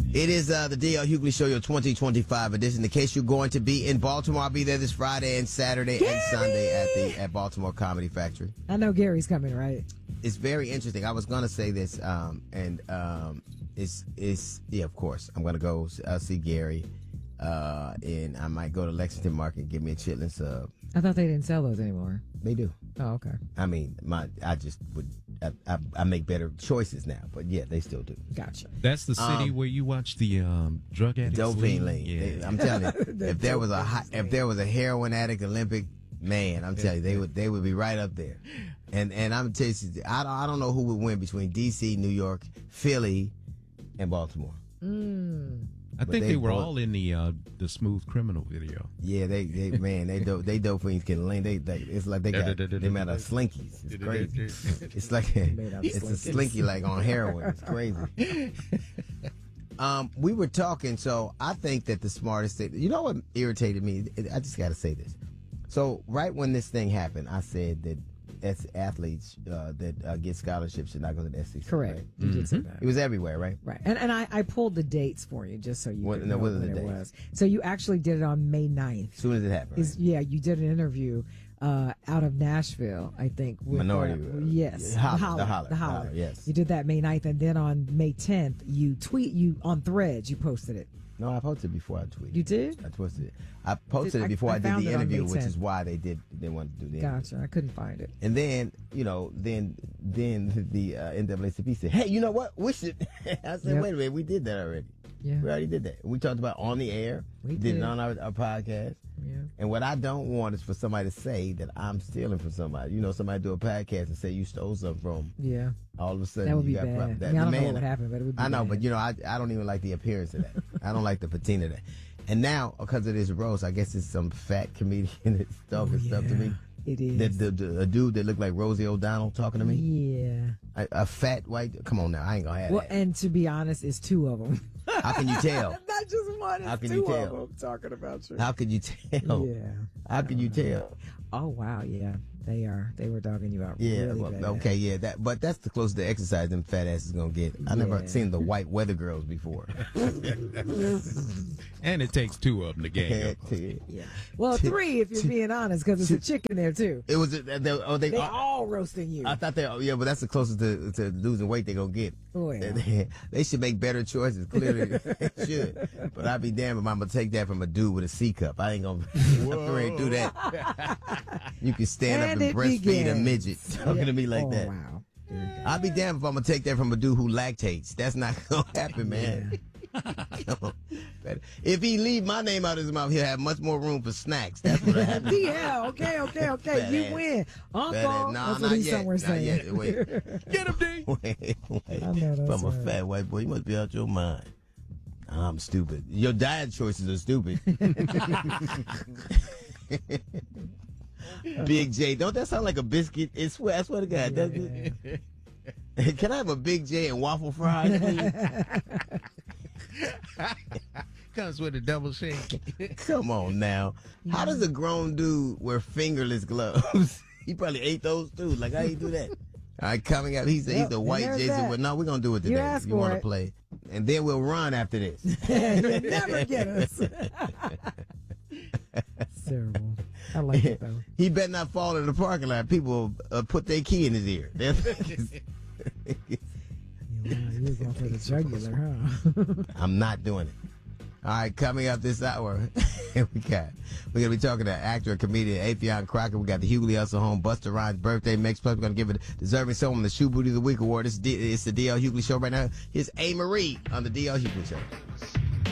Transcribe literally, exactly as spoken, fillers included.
It is uh, the D L Hughley Show, your twenty twenty-five edition. In case you're going to be in Baltimore, I'll be there this Friday and Saturday Gary! and Sunday at the at Baltimore Comedy Factory. I know Gary's coming, right? It's very interesting. I was going to say this, um, and um, it's it's yeah, of course. I'm going to go uh, see Gary, uh, and I might go to Lexington Market and get me a chitlin sub. I thought they didn't sell those anymore. They do. Oh, okay. I mean, my I just would I, I, I make better choices now, but yeah, they still do. Gotcha. That's the city Um, where you watch the um, drug addicts. Delphine league? Lane. They- Yeah. I'm telling you, if there was a hot, if there was a heroin addict Olympic, man, I'm telling you, they would they would be right up there. And and I'm telling you, I don't I don't know who would win between D C, New York, Philly, and Baltimore. Mm. I But think they they, were both- all in the uh, the Smooth Criminal video. Yeah, they, they man, they dope, they dope fiends can lean. They, they, it's like they got they made out of slinkies. It's crazy. It's like Made out of it's a slinkies. slinky like on heroin. It's crazy. Um, we were talking, so I think that the smartest thing. You know what irritated me? I just got to say this. So right when this thing happened, I said that as athletes uh, that uh, get scholarships should not go to the S E C. Correct. Right? You did say that. It was everywhere, right? Right. And and I, I pulled the dates for you just so you What- could no, know what are when the it dates? was. So you actually did it on May ninth. As soon as it happened. Is yeah, you did an interview uh, out of Nashville, I think. With, Minority, uh, uh, yes. Holler, the Holler. the Holler, The Holler. Holler, yes. You did that May ninth, and then on May tenth, you tweet, you on Threads, you posted it. No, I posted it before I tweeted. You did? I posted it. I posted I- it before I, I did found the it on interview, May which tenth. is why they did. They wanted to do the interview. Gotcha. I couldn't find it. And then, you know, then then the uh, N double A C P said, "Hey, you know what? We should." I said, Yep. "Wait a minute, we did that already. Yeah. We already did that. We talked about on the air. We did, did. it on our, our podcast. Yeah. And what I don't want is for somebody to say that I'm stealing from somebody. You know, somebody do a podcast and say you stole something from 'em. Yeah. All of a sudden, That would you be got bad. pro- I that, mean, I don't man, know what would happen, but it would be I know, bad. but you know, I I don't even like the appearance of that. I don't like the patina of that. And now, because of this roast, I guess it's some fat comedian that's talking Oh, stuff to yeah. me. It is. The, the, the, a dude that looked like Rosie O'Donnell talking to me. Yeah. A, a fat white. Come on now, I ain't gonna have Well, that. and to be honest, it's two of them. How can you tell? Not just one. It's How can two you tell? of them talking about you. How can you tell? Yeah. How can you tell? Oh wow, yeah, they are. They were dogging you out. Yeah, really well, bad. okay, yeah, that. But that's the closest to exercise them fat asses gonna get. I never Yeah. seen the white weather girls before. And it takes two of them to gang up. Yeah. Well, three if you're being honest, because it's a chicken there too. It was. They, oh, they. They uh, all roasting you. I thought they. Oh, yeah, but that's the closest to, to losing weight they gonna get. Oh, yeah. They, they should make better choices. Clearly, they should. But I'd be damned if I'm gonna take that from a dude with a C cup. I ain't gonna. I ain't do that. You can stand And up it and breastfeed a begins. midget talking to me like oh, that. Wow. I'd be damned if I'm gonna take that from a dude who lactates. That's not gonna happen, man. Come on. If he leave my name out of his mouth, he'll have much more room for snacks. That's what happens. Yeah. Okay. Okay. Okay. Fat you ass. win, Uncle. Fat ass. Nah, That's not what he's yet. somewhere Not saying. yet. Wait. Get him, D. Wait, wait. I know that's From a right. fat white boy, you must be out your mind. I'm stupid. Your diet choices are stupid. Big J, don't that sound like a biscuit? It's swear, I swear to God, doesn't it? Can I have a Big J and waffle fries, please? Comes with a double shake. Come on now. How does a grown dude wear fingerless gloves? He probably ate those too. Like, how you do that? All right, coming up, he's, Yep, he's the and white there's Jason. that. Well, no, we're going to do it today. You asked you for want to it. play. And then we'll run after this. You never get us. It's terrible. I like it though. He better not fall in the parking lot. People uh, put their key in his ear. Yeah, wow, you were going for the jugular, huh? I'm not doing it. All right, coming up this hour, we got we're gonna be talking to actor and comedian Afion Crocker. We got the Hughley Hustle Home Buster Rhymes birthday mix. Plus, we're gonna give it deserving someone the Shoe Booty of the Week award. It's, D, it's the D L Hughley Show right now. Here's A. Marie on the D L Hughley Show.